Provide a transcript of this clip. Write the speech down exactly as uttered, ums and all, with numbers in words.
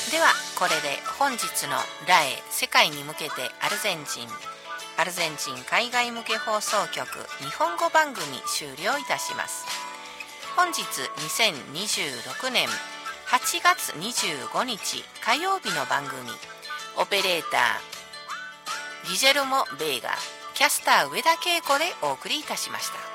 ではこれで本日のラエ世界に向けてアルゼンチンアルゼンチン海外向け放送局日本語番組終了いたします。本日にせんにじゅうろくねんはちがつにじゅうごにち火曜日の番組、オペレーターギジェルモ・ベーガ、キャスター上田恵子でお送りいたしました。